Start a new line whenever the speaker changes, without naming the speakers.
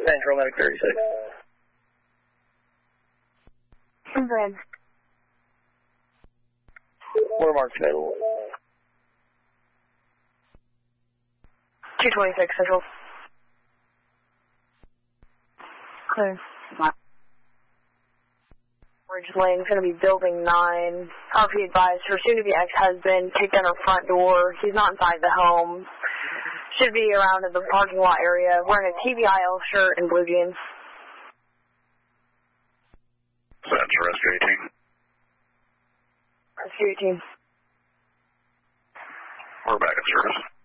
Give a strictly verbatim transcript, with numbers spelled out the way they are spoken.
Central, Medic thirty-six.
Red.
Watermark's available.
two twenty-six, Central. Clear. Ridge Lane is going to be building nine. R P advised her soon-to-be ex-husband kicked in her front door. He's not inside the home. Should be around in the parking lot area wearing a T B I L shirt and blue jeans.
That's Rescue eighteen.
Rescue eighteen.
We're back in service.